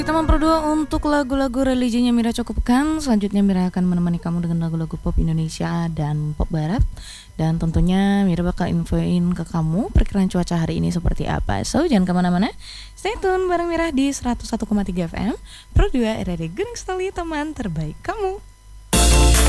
Kita berdua untuk lagu-lagu religinya Mira cukupkan. Selanjutnya Mira akan menemani kamu dengan lagu-lagu pop Indonesia dan pop barat. Dan tentunya Mira bakal infoin ke kamu perkiraan cuaca hari ini seperti apa. So jangan kemana-mana, stay tune bareng Mira di 101,3 FM Pro 2 RRI Gunung Setali, teman terbaik kamu.